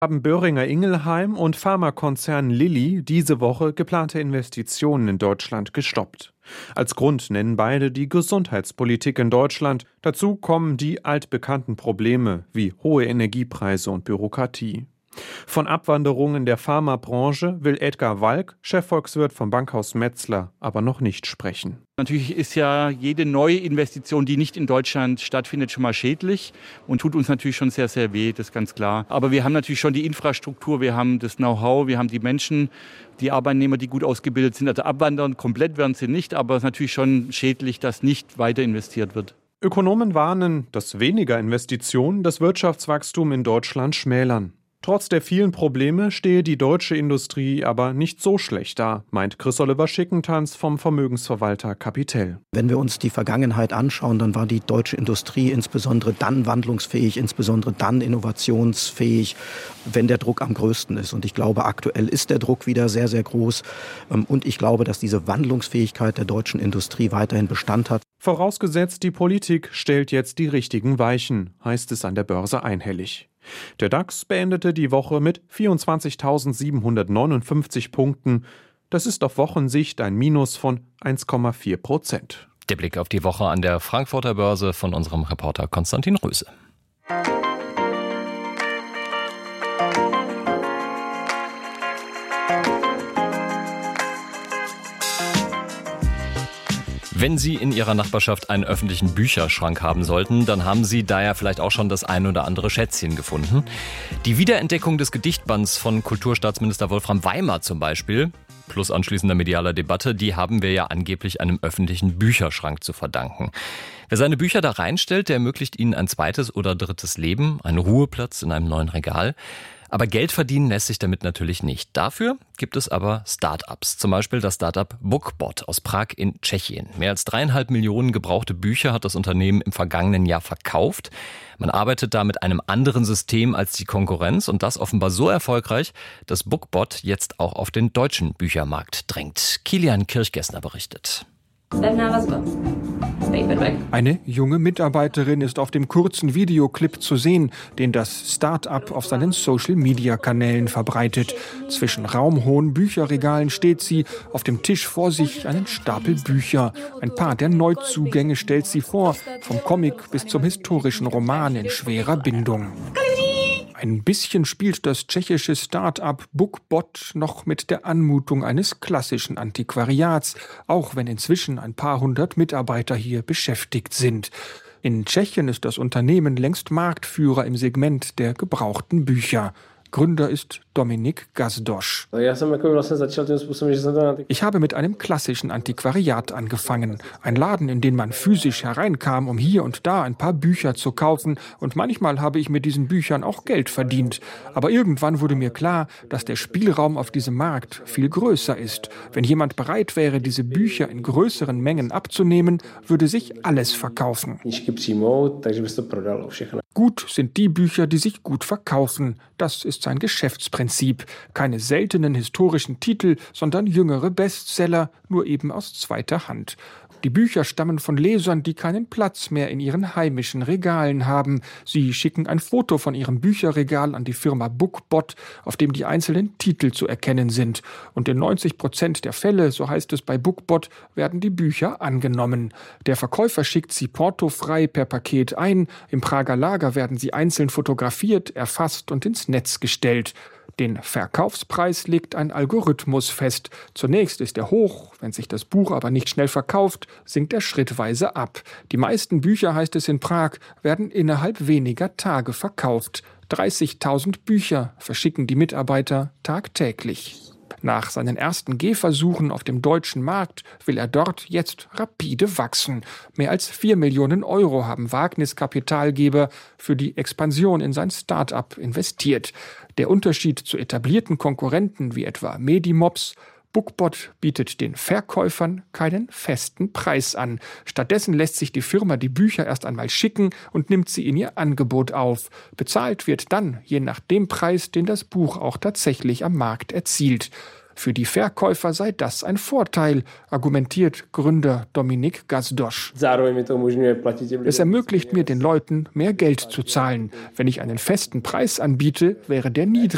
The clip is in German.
Haben Boehringer Ingelheim und Pharmakonzern Lilly diese Woche geplante Investitionen in Deutschland gestoppt. Als Grund nennen beide die Gesundheitspolitik in Deutschland. Dazu kommen die altbekannten Probleme wie hohe Energiepreise und Bürokratie. Von Abwanderung in der Pharmabranche will Edgar Walk, Chefvolkswirt vom Bankhaus Metzler, aber noch nicht sprechen. Natürlich ist ja jede neue Investition, die nicht in Deutschland stattfindet, schon mal schädlich und tut uns natürlich schon sehr, sehr weh, das ist ganz klar. Aber wir haben natürlich schon die Infrastruktur, wir haben das Know-how, wir haben die Menschen, die Arbeitnehmer, die gut ausgebildet sind. Also abwandern komplett werden sie nicht, aber es ist natürlich schon schädlich, dass nicht weiter investiert wird. Ökonomen warnen, dass weniger Investitionen das Wirtschaftswachstum in Deutschland schmälern. Trotz der vielen Probleme stehe die deutsche Industrie aber nicht so schlecht da, meint Chris-Oliver Schickentanz vom Vermögensverwalter Capitel. Wenn wir uns die Vergangenheit anschauen, dann war die deutsche Industrie insbesondere dann wandlungsfähig, insbesondere dann innovationsfähig, wenn der Druck am größten ist. Und ich glaube, aktuell ist der Druck wieder sehr, sehr groß. Und ich glaube, dass diese Wandlungsfähigkeit der deutschen Industrie weiterhin Bestand hat. Vorausgesetzt, die Politik stellt jetzt die richtigen Weichen, heißt es an der Börse einhellig. Der DAX beendete die Woche mit 24.759 Punkten. Das ist auf Wochensicht ein Minus von 1,4%. Der Blick auf die Woche an der Frankfurter Börse von unserem Reporter Konstantin Röse. Wenn Sie in Ihrer Nachbarschaft einen öffentlichen Bücherschrank haben sollten, dann haben Sie da ja vielleicht auch schon das ein oder andere Schätzchen gefunden. Die Wiederentdeckung des Gedichtbands von Kulturstaatsminister Wolfram Weimar zum Beispiel, plus anschließender medialer Debatte, die haben wir ja angeblich einem öffentlichen Bücherschrank zu verdanken. Wer seine Bücher da reinstellt, der ermöglicht ihnen ein zweites oder drittes Leben, einen Ruheplatz in einem neuen Regal. Aber Geld verdienen lässt sich damit natürlich nicht. Dafür gibt es aber Start-ups. Zum Beispiel das Start-up Bookbot aus Prag in Tschechien. Mehr als 3,5 Millionen gebrauchte Bücher hat das Unternehmen im vergangenen Jahr verkauft. Man arbeitet da mit einem anderen System als die Konkurrenz und das offenbar so erfolgreich, dass Bookbot jetzt auch auf den deutschen Büchermarkt drängt. Kilian Kirchgessner berichtet. Eine junge Mitarbeiterin ist auf dem kurzen Videoclip zu sehen, den das Start-up auf seinen Social-Media-Kanälen verbreitet. Zwischen raumhohen Bücherregalen steht sie, auf dem Tisch vor sich einen Stapel Bücher. Ein paar der Neuzugänge stellt sie vor, vom Comic bis zum historischen Roman in schwerer Bindung. Ein bisschen spielt das tschechische Start-up Bookbot noch mit der Anmutung eines klassischen Antiquariats, auch wenn inzwischen ein paar hundert Mitarbeiter hier beschäftigt sind. In Tschechien ist das Unternehmen längst Marktführer im Segment der gebrauchten Bücher. Gründer ist Dominik Gazdosch. Ich habe mit einem klassischen Antiquariat angefangen. Ein Laden, in den man physisch hereinkam, um hier und da ein paar Bücher zu kaufen. Und manchmal habe ich mit diesen Büchern auch Geld verdient. Aber irgendwann wurde mir klar, dass der Spielraum auf diesem Markt viel größer ist. Wenn jemand bereit wäre, diese Bücher in größeren Mengen abzunehmen, würde sich alles verkaufen. Gut sind die Bücher, die sich gut verkaufen. Das ist sein Geschäftsprinzip. Keine seltenen historischen Titel, sondern jüngere Bestseller, nur eben aus zweiter Hand. Die Bücher stammen von Lesern, die keinen Platz mehr in ihren heimischen Regalen haben. Sie schicken ein Foto von ihrem Bücherregal an die Firma Bookbot, auf dem die einzelnen Titel zu erkennen sind. Und in 90% der Fälle, so heißt es bei Bookbot, werden die Bücher angenommen. Der Verkäufer schickt sie portofrei per Paket ein. Im Prager Lager werden sie einzeln fotografiert, erfasst und ins Netz gestellt. Den Verkaufspreis legt ein Algorithmus fest. Zunächst ist er hoch, wenn sich das Buch aber nicht schnell verkauft, sinkt er schrittweise ab. Die meisten Bücher, heißt es in Prag, werden innerhalb weniger Tage verkauft. 30.000 Bücher verschicken die Mitarbeiter tagtäglich. Nach seinen ersten Gehversuchen auf dem deutschen Markt will er dort jetzt rapide wachsen. Mehr als 4 Millionen Euro haben Wagniskapitalgeber für die Expansion in sein Start-up investiert. Der Unterschied zu etablierten Konkurrenten wie etwa Medimops: Bookbot bietet den Verkäufern keinen festen Preis an. Stattdessen lässt sich die Firma die Bücher erst einmal schicken und nimmt sie in ihr Angebot auf. Bezahlt wird dann je nach dem Preis, den das Buch auch tatsächlich am Markt erzielt. Für die Verkäufer sei das ein Vorteil, argumentiert Gründer Dominik Gazdosch. Es ermöglicht mir, den Leuten mehr Geld zu zahlen. Wenn ich einen festen Preis anbiete, wäre der niedrig.